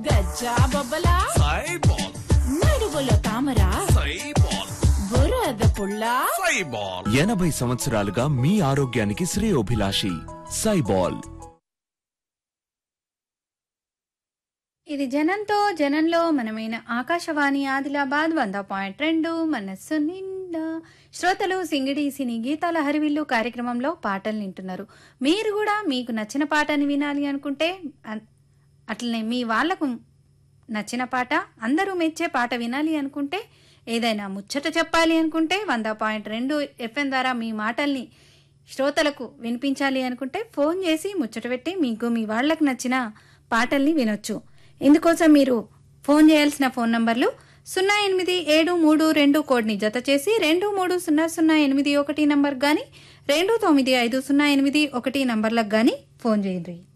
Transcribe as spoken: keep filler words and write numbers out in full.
గజ్జా బొబ్బలా సైబాల్ నడువులో తామరా సైబాల్ బురద పుల్లా సైబాల్ ఎనభై సంవత్సరాలుగా మీ ఆరోగ్యానికి శ్రేయోభిలాషి సైబాల్. ఇది జనంతో జనంలో మనమైన ఆకాశవాణి ఆదిలాబాద్ వంద పాయింట్ రెండు మనస్సు నిండా. శ్రోతలు సింగిడి సినీ గీతాల హరివిల్లు కార్యక్రమంలో పాటలు వింటున్నారు. మీరు కూడా మీకు నచ్చిన పాటని వినాలి అనుకుంటే, అట్లనే మీ వాళ్లకు నచ్చిన పాట, అందరూ మెచ్చే పాట వినాలి అనుకుంటే, ఏదైనా ముచ్చట చెప్పాలి అనుకుంటే వంద పాయింట్ రెండు ఎఫ్ఎం ద్వారా మీ మాటల్ని శ్రోతలకు వినిపించాలి అనుకుంటే ఫోన్ చేసి ముచ్చట పెట్టి మీకు మీ వాళ్లకు నచ్చిన పాటల్ని వినొచ్చు. ఇందుకోసం మీరు ఫోన్ చేయాల్సిన ఫోన్ నంబర్లు సున్నా ఎనిమిది ఏడు మూడు రెండు కోడ్ని జత చేసి రెండు మూడు సున్నా సున్నా ఎనిమిది ఒకటి నంబర్ కానీ రెండు తొమ్మిది ఐదు సున్నా ఎనిమిది ఒకటి నంబర్లకు కానీ ఫోన్ చేయండి.